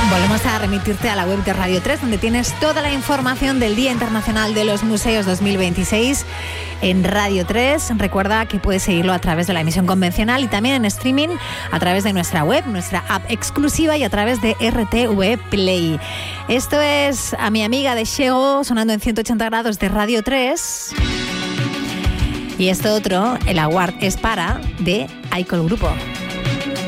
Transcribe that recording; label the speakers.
Speaker 1: Volvemos a remitirte a la web de Radio 3, donde tienes toda la información del Día Internacional de los Museos 2026 en Radio 3. Recuerda que puedes seguirlo a través de la emisión convencional y también en streaming a través de nuestra web, nuestra app exclusiva y a través de RTV Play. Esto es A mi amiga de Xego, sonando en 180 grados de Radio 3. Y esto otro, el Award es para de Aicol Grupo.